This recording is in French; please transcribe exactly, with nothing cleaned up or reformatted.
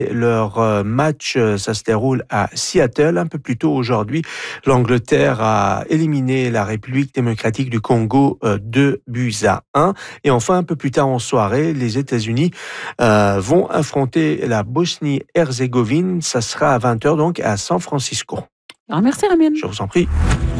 Leur euh, match, euh, ça se déroule à Seattle. Un peu plus tôt aujourd'hui, l'Angleterre a éliminé la République démocratique du Congo euh, deux buts à un. Et enfin, un peu plus tard en soirée, les États-Unis euh, vont affronter la Bosnie-Herzégovine. Ça sera à vingt heures donc à San Francisco. Alors, merci Ramien. Je vous en prie.